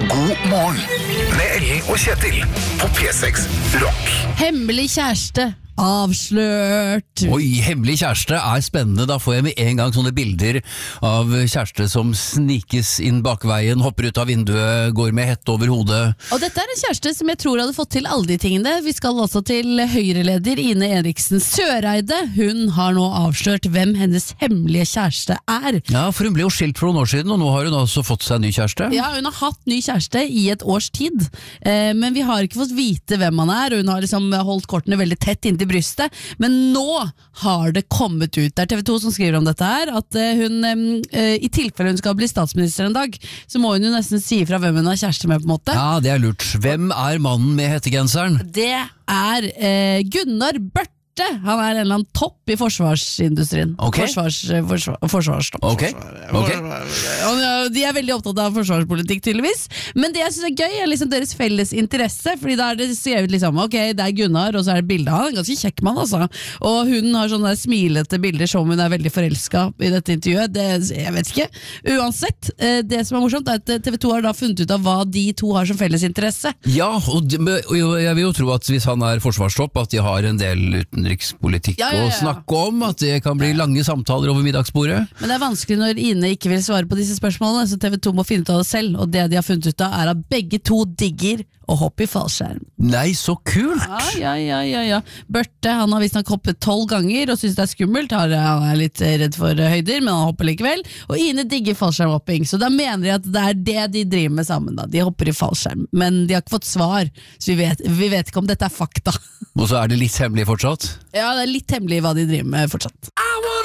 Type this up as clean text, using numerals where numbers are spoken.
God morgen med Ellen og Kjetil på P6 Rock. Hemmelig kjæreste avslørt. Oi, hemmelig kjæreste spennende. Da får jeg med en gang sånne bilder av kjæreste som snikes inn bakveien, hopper ut av vinduet, går med hette over hodet. Og dette en kjæreste som jeg tror hadde fått til alle de tingene. Vi skal altså til Høyre-leder Ine Eriksen Søreide. Hun har nå avslørt hvem hennes hemmelige kjæreste er. Ja, for hun ble jo skilt for noen år siden, og nå har hun altså fått seg en ny kjæreste. Ja, hun har hatt ny kjæreste i et års tid, men vi har ikke fått vite hvem han er, og hun har liksom holdt kortene veldig tett inntil brystet, men nå har det kommet ut. Det TV 2 som skriver om dette her, at hun, i tilfelle hun skal bli statsminister en dag, så må hun jo nesten si fra hvem hun har kjæreste med, på en måte. Ja, det lurt. Hvem er mannen med hettegenseren? Det Gunnar Børte. Han en eller annen topp i forsvarsindustrien. Okay. Forsvarstopp. Okay. De veldig opptatt av forsvarspolitikk, tydeligvis. Men det jeg synes gøy, liksom deres felles interesse. Fordi da det skrevet liksom, ok, det Gunnar, og så det bildet av han. En ganske kjekk mann, altså. Og hun har sånne smilete bilder som hun veldig forelsket i dette intervjuet. Jeg vet ikke. Uansett, det som morsomt at TV 2 har da funnet ut av hva de to har som felles interesse. Ja, og jeg vil jo tro at hvis han forsvarstopp, at de har en del utenrikspolitikk å snakke om, at det kan bli lange samtaler over middagsbordet. Men det vanskelig når Ine ikke vil svare på disse spørsmålene, så TV 2 må finne ut av det selv, og det de har funnet ut av at begge to digger å hoppe i fallskjerm. Nei, så kult! Ja. Børte, han har visstnok hoppet 12 ganger og synes det skummelt. Han litt redd for høyder, men han hopper likevel. Og Ine digger fallskjermhopping, så da mener de at det det de driver med sammen. Da. De hopper i fallskjerm, men de har ikke fått svar, så vi vet ikke om dette fakta. Og så det litt hemmelig fortsatt? Ja, det litt hemmelig hva de driver med fortsatt.